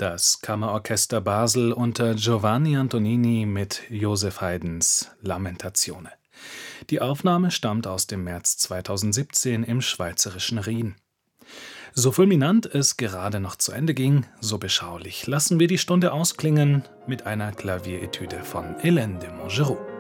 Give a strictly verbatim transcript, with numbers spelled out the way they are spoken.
Das Kammerorchester Basel unter Giovanni Antonini mit Joseph Haydns Lamentazione. Die Aufnahme stammt aus dem März zweitausendsiebzehn im schweizerischen Rien. So fulminant es gerade noch zu Ende ging, so beschaulich lassen wir die Stunde ausklingen mit einer Klavieretüde von Hélène de Montgeroux.